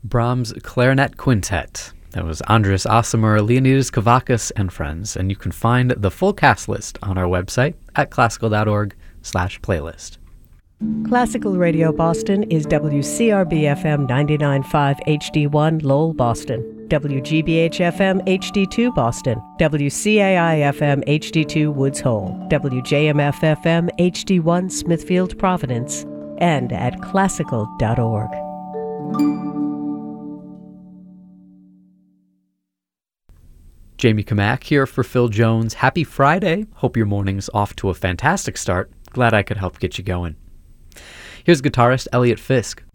Brahms' Clarinet Quintet. That was Andras Asomur, Leonidas Kavakis, and friends, and you can find the full cast list on our website at classical.org/playlist. Classical Radio Boston is WCRB-FM 99.5 HD1 Lowell, Boston, WGBH-FM HD2 Boston, WCAI-FM HD2 Woods Hole, WJMF-FM HD1 Smithfield, Providence, and at classical.org. Jamie Kamak here for Phil Jones. Happy Friday. Hope your morning's off to a fantastic start. Glad I could help get you going. Here's guitarist Elliot Fisk